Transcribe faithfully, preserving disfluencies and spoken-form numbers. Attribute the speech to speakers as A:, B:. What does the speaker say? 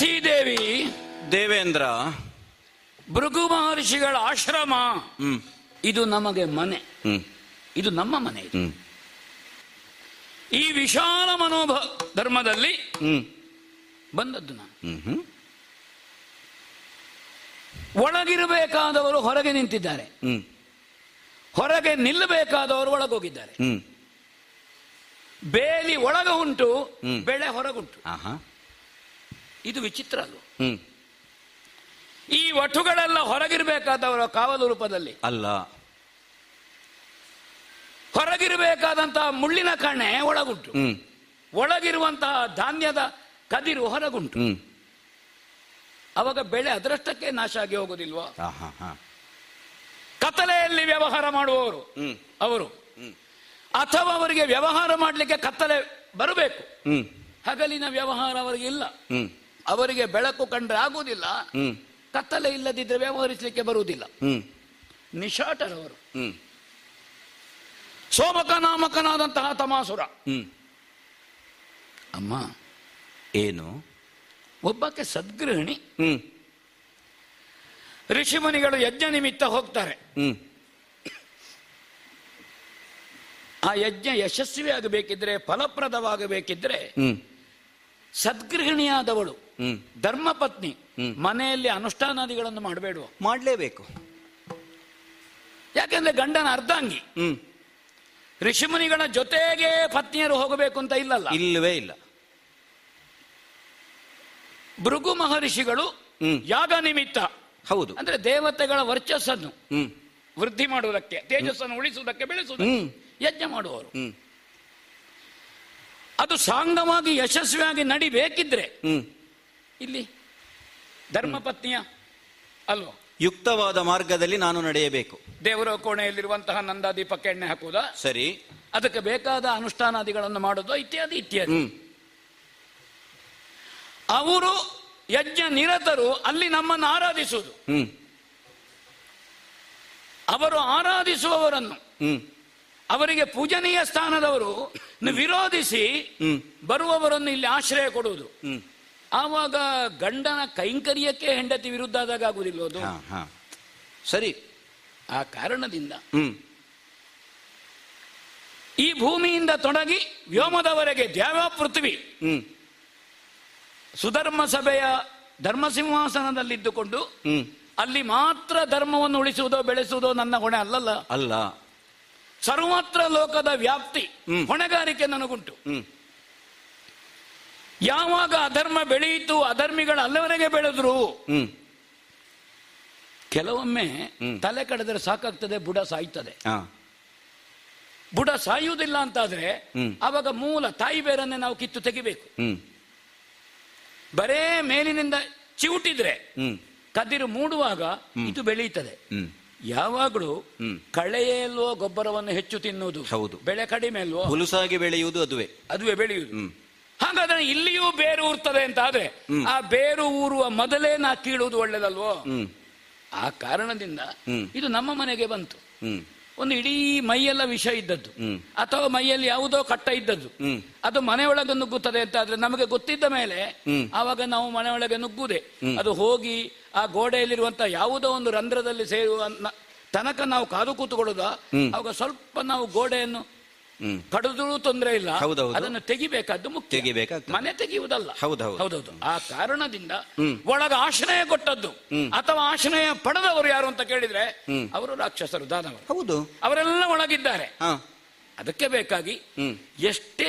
A: ಸತೀದೇವಿ
B: ದೇವೇಂದ್ರ,
A: ಭೃಗು ಮಹರ್ಷಿಗಳ ಆಶ್ರಮ
B: ಹ್ಮ್
A: ಇದು ನಮಗೆ ಮನೆ,
B: ಹ್ಮ್
A: ಇದು ನಮ್ಮ ಮನೆ. ಇದು
B: ಹ್ಮ್
A: ಈ ವಿಶಾಲ ಮನೋಭ ಧರ್ಮದಲ್ಲಿ
B: ಹ್ಮ್
A: ಬಂದದ್ದು ನಾನು.
B: ಹ್ಮ್ ಹ್ಮ್
A: ಒಳಗಿರಬೇಕಾದವರು ಹೊರಗೆ ನಿಂತಿದ್ದಾರೆ,
B: ಹ್ಮ್
A: ಹೊರಗೆ ನಿಲ್ಲಬೇಕಾದವರು ಒಳಗೋಗಿದ್ದಾರೆ.
B: ಹ್ಮ್
A: ಬೇಲಿ ಒಳಗ ಉಂಟು,
B: ಹ್ಮ್.
A: ಬೆಳೆ ಹೊರಗುಂಟು.
B: ಆಹಾ
A: ಇದು ವಿಚಿತ್ರ ಅಲ್ವ?
B: ಹ್ಮ್
A: ಈ ವಟುಗಳೆಲ್ಲ ಹೊರಗಿರಬೇಕಾದವರ ಕಾವಲು ರೂಪದಲ್ಲಿ
B: ಅಲ್ಲ,
A: ಹೊರಗಿರಬೇಕಾದಂತಹ ಮುಳ್ಳಿನ ಕಣೆ ಒಳಗುಂಟು,
B: ಹ್ಮ್
A: ಒಳಗಿರುವಂತಹ ಧಾನ್ಯದ ಕದಿರು ಹೊರಗುಂಟು.
B: ಹ್ಮ್
A: ಅವಾಗ ಬೆಳೆ ಅದರಷ್ಟಕ್ಕೆ ನಾಶ ಆಗಿ ಹೋಗುದಿಲ್ವಾ?
B: ಆಹಾ ಹಾ
A: ಕತ್ತಲೆಯಲ್ಲಿ ವ್ಯವಹಾರ ಮಾಡುವವರು
B: ಹ್ಮ್
A: ಅವರು,
B: ಹ್ಮ್
A: ಅಥವಾ ಅವರಿಗೆ ವ್ಯವಹಾರ ಮಾಡಲಿಕ್ಕೆ ಕತ್ತಲೆ ಬರಬೇಕು.
B: ಹ್ಮ್
A: ಹಗಲಿನ ವ್ಯವಹಾರ ಅವರಿಗೆ ಇಲ್ಲ,
B: ಹ್ಮ್
A: ಅವರಿಗೆ ಬೆಳಕು ಕಂಡ್ರೆ ಆಗುವುದಿಲ್ಲ,
B: ಹ್ಮ್
A: ಕತ್ತಲೆ ಇಲ್ಲದಿದ್ದರೆ ವ್ಯವಹರಿಸಲಿಕ್ಕೆ ಬರುವುದಿಲ್ಲ.
B: ಹ್ಮ್
A: ನಿಶಾಟರವರು.
B: ಹ್ಮ್
A: ಸೋಮಕ ನಾಮಕನಾದಂತಹ ತಮಾಸುರ.
B: ಹ್ಮ್
A: ಅಮ್ಮ,
B: ಏನು?
A: ಒಬ್ಬಕ್ಕೆ ಸದ್ಗೃಹಿಣಿ.
B: ಹ್ಮ್
A: ಋಷಿಮುನಿಗಳು ಯಜ್ಞ ನಿಮಿತ್ತ ಹೋಗ್ತಾರೆ.
B: ಹ್ಮ್
A: ಆ ಯಜ್ಞ ಯಶಸ್ವಿ ಆಗಬೇಕಿದ್ರೆ, ಫಲಪ್ರದವಾಗಬೇಕಿದ್ರೆ,
B: ಹ್ಮ್
A: ಸದ್ಗೃಹಿಣಿಯಾದವಳು,
B: ಹ್ಮ್
A: ಧರ್ಮಪತ್ನಿ,
B: ಹ್ಮ್.
A: ಮನೆಯಲ್ಲಿ ಅನುಷ್ಠಾನಾದಿಗಳನ್ನು ಮಾಡಬೇಡುವ.
B: ಮಾಡ್ಲೇಬೇಕು.
A: ಯಾಕೆಂದ್ರೆ ಗಂಡನ ಅರ್ಧಾಂಗಿ.
B: ಹ್ಮ್
A: ಋಷಿಮುನಿಗಳ ಜೊತೆಗೆ ಪತ್ನಿಯರು ಹೋಗಬೇಕು ಅಂತ ಇಲ್ಲಲ್ಲ.
B: ಇಲ್ಲವೇ ಇಲ್ಲ.
A: ಭೃಗು ಮಹರ್ಷಿಗಳು
B: ಹ್ಮ್
A: ಯಾಗ ನಿಮಿತ್ತ,
B: ಹೌದು,
A: ಅಂದ್ರೆ ದೇವತೆಗಳ ವರ್ಚಸ್ಸನ್ನು
B: ಹ್ಮ್
A: ವೃದ್ಧಿ ಮಾಡುವುದಕ್ಕೆ, ತೇಜಸ್ಸನ್ನು ಉಳಿಸುವುದಕ್ಕೆ, ಬೆಳೆಸುವುದಕ್ಕೆ
B: ಹ್ಮ್
A: ಯಜ್ಞ ಮಾಡುವವರು.
B: ಹ್ಮ್
A: ಅದು ಸಾಂಗವಾಗಿ ಯಶಸ್ವಿಯಾಗಿ ನಡಿಬೇಕಿದ್ರೆ
B: ಹ್ಮ್
A: ಇಲ್ಲಿ ಧರ್ಮಪತ್ನಿಯ ಅಲ್ವೋ,
B: ಯುಕ್ತವಾದ ಮಾರ್ಗದಲ್ಲಿ ನಾನು ನಡೆಯಬೇಕು.
A: ದೇವರ ಕೋಣೆಯಲ್ಲಿರುವಂತಹ ನಂದಾದೀಪಕ್ಕೆ ಎಣ್ಣೆ ಹಾಕುವುದಾ,
B: ಸರಿ,
A: ಅದಕ್ಕೆ ಬೇಕಾದ ಅನುಷ್ಠಾನಾದಿಗಳನ್ನು ಮಾಡೋದು, ಇತ್ಯಾದಿ ಇತ್ಯಾದಿ.
B: ಹ್ಮ್
A: ಅವರು ಯಜ್ಞ ನಿರತರು ಅಲ್ಲಿ ನಮ್ಮನ್ನು ಆರಾಧಿಸುವುದು.
B: ಹ್ಮ್
A: ಅವರು ಆರಾಧಿಸುವವರನ್ನು,
B: ಹ್ಮ್
A: ಅವರಿಗೆ ಪೂಜನೀಯ ಸ್ಥಾನದವರು ವಿರೋಧಿಸಿ
B: ಹ್ಮ್
A: ಬರುವವರನ್ನು ಇಲ್ಲಿ ಆಶ್ರಯ ಕೊಡುವುದು.
B: ಹ್ಮ್
A: ಆವಾಗ ಗಂಡನ ಕೈಂಕರ್ಯಕ್ಕೆ ಹೆಂಡತಿ ವಿರುದ್ಧ ಆದಾಗ ಆಗುವುದಿಲ್ಲ ಅದು.
B: ಹಾ ಹಾ ಸರಿ.
A: ಆ ಕಾರಣದಿಂದ
B: ಹ್ಮ್
A: ಈ ಭೂಮಿಯಿಂದ ತೊಡಗಿ ವ್ಯೋಮದವರೆಗೆ ದ್ಯಾವ ಪೃಥ್ವಿ
B: ಹ್ಮ್
A: ಸುಧರ್ಮ ಸಭೆಯ ಧರ್ಮಸಿಂಹಾಸನದಲ್ಲಿದ್ದುಕೊಂಡು
B: ಹ್ಮ್
A: ಅಲ್ಲಿ ಮಾತ್ರ ಧರ್ಮವನ್ನು ಉಳಿಸುವುದೋ ಬೆಳೆಸುವುದೋ ನನ್ನ ಹೊಣೆ ಅಲ್ಲಲ್ಲ.
B: ಅಲ್ಲ,
A: ಸರ್ವತ್ರ ಲೋಕದ ವ್ಯಾಪ್ತಿ
B: ಹ್ಮ್.
A: ಹೊಣೆಗಾರಿಕೆ ನನಗುಂಟು.
B: ಹ್ಮ್
A: ಯಾವಾಗ ಅಧರ್ಮ ಬೆಳೆಯಿತು, ಅಧರ್ಮಿಗಳು ಅಲ್ಲಿವರೆಗೆ ಬೆಳೆದ್ರು,
B: ಹ್ಮ್
A: ಕೆಲವೊಮ್ಮೆ
B: ಹ್ಮ್.
A: ತಲೆ ಕಡಿದ್ರೆ ಸಾಕಾಗ್ತದೆ, ಬುಡ ಸಾಯ್ತದೆ.
B: ಹಾ
A: ಬುಡ ಸಾಯುವುದಿಲ್ಲ ಅಂತಾದ್ರೆ
B: ಹ್ಮ್.
A: ಆವಾಗ ಮೂಲ ತಾಯಿ ಬೇರನ್ನೇ ನಾವು ಕಿತ್ತು ತೆಗಿಬೇಕು.
B: ಹ್ಮ್
A: ಬರೇ ಮೇಲಿನಿಂದ ಚಿವುಟಿದ್ರೆ
B: ಹ್ಮ್
A: ಕದಿರು ಮೂಡುವಾಗ
B: ಹ್ಮ್.
A: ಇದು ಬೆಳೆಯುತ್ತದೆ.
B: ಹ್ಮ್
A: ಯಾವಾಗಲೂ
B: ಹ್ಮ್.
A: ಕಳೆಯಲ್ವೋ ಗೊಬ್ಬರವನ್ನು ಹೆಚ್ಚು ತಿನ್ನುವುದು,
B: ಹೌದು.
A: ಬೆಳೆ ಕಡಿಮೆ ಅಲ್ವೋ,
B: ಹುಲುಸಾಗಿ ಬೆಳೆಯುವುದು ಅದುವೇ.
A: ಅದುವೇ ಬೆಳೆಯುವುದು.
B: ಹ್ಮ್
A: ಹಾಗಾದ್ರೆ ಇಲ್ಲಿಯೂ ಬೇರು ಊರ್ತದೆ ಅಂತ ಆದ್ರೆ
B: ಹ್ಮ್.
A: ಆ ಬೇರು ಊರುವ ಮೊದಲೇ ನಾ ಕೀಳುವುದು ಒಳ್ಳೇದಲ್ವೋ.
B: ಹ್ಮ್
A: ಆ ಕಾರಣದಿಂದ
B: ಹ್ಮ್.
A: ಇದು ನಮ್ಮ ಮನೆಗೆ ಬಂತು.
B: ಹ್ಮ್
A: ಒಂದು ಇಡೀ ಮೈಯೆಲ್ಲ ವಿಷ ಇದ್ದದ್ದು,
B: ಹ್ಮ್.
A: ಅಥವಾ ಮೈಯಲ್ಲಿ ಯಾವುದೋ ಕಟ್ಟ ಇದ್ದದ್ದು,
B: ಹ್ಮ್.
A: ಅದು ಮನೆಯೊಳಗೆ ನುಗ್ಗುತ್ತದೆ ಅಂತ ಆದ್ರೆ ನಮಗೆ ಗೊತ್ತಿದ್ದ ಮೇಲೆ
B: ಹ್ಮ್.
A: ಆವಾಗ ನಾವು ಮನೆಯೊಳಗೆ ನುಗ್ಗುವುದೇ.
B: ಹ್ಮ್.
A: ಅದು ಹೋಗಿ ಆ ಗೋಡೆಯಲ್ಲಿರುವಂತಹ ಯಾವುದೋ ಒಂದು ರಂಧ್ರದಲ್ಲಿ ಸೇರುವ ನ- ತನಕ ನಾವು ಕಾದು ಕೂತುಕೊಳ್ಳುದ.
B: ಹ್ಮ್.
A: ಆವಾಗ ಸ್ವಲ್ಪ ನಾವು ಗೋಡೆಯನ್ನು
B: ಹ್ಮ್
A: ಕಡಿದ್ರೂ ತೊಂದರೆ ಇಲ್ಲ,
B: ಹೌದೌದು.
A: ಅದನ್ನು ತೆಗಿಬೇಕಾದ್ದು ಮುಖ್ಯ.
B: ತೆಗಿಬೇಕಾಗ್ತದೆ.
A: ಮನೆ ತೆಗೆಯುವುದಲ್ಲ.
B: ಹೌದೌದು.
A: ಹೌದೌದು. ಆ ಕಾರಣದಿಂದ
B: ಹ್ಮ್.
A: ಒಳಗ ಆಶ್ರಯ ಕೊಟ್ಟದ್ದು
B: ಹ್ಮ್.
A: ಅಥವಾ ಆಶ್ರಯ ಪಡೆದವರು ಯಾರು ಅಂತ ಕೇಳಿದ್ರೆ
B: ಹ್ಮ್.
A: ಅವರು ರಾಕ್ಷಸರು, ದಾನವರು.
B: ಹೌದು.
A: ಅವರೆಲ್ಲ ಒಳಗಿದ್ದಾರೆ.
B: ಹಾ
A: ಅದಕ್ಕೆ ಬೇಕಾಗಿ
B: ಹ್ಮ್
A: ಎಷ್ಟೇ